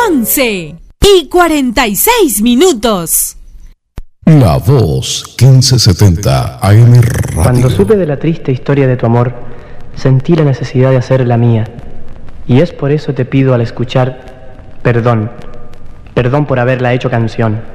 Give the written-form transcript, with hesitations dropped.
11:46. La Voz 1570 AM Radio. Cuando supe de la triste historia de tu amor, sentí la necesidad de hacer la mía. Y es por eso te pido al escuchar, perdón por haberla hecho canción.